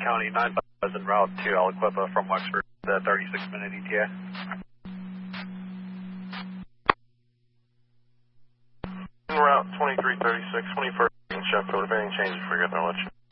County 9 bus en route to Aliquippa from Wexford, the 36-minute ETA. En route 2336, 21st in Sheffield. If anything changes, forget to let you know.